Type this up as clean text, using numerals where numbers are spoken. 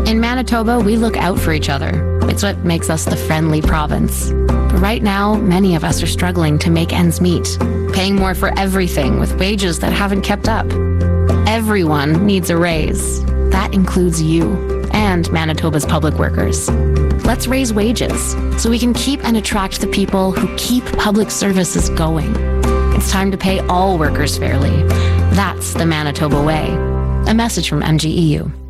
In Manitoba, we look out for each other. It's what makes us the friendly province. But right now, many of us are struggling to make ends meet, paying more for everything with wages that haven't kept up. Everyone needs a raise. That includes you and Manitoba's public workers. Let's raise wages so we can keep and attract the people who keep public services going. It's time to pay all workers fairly. That's the Manitoba way. A message from MGEU.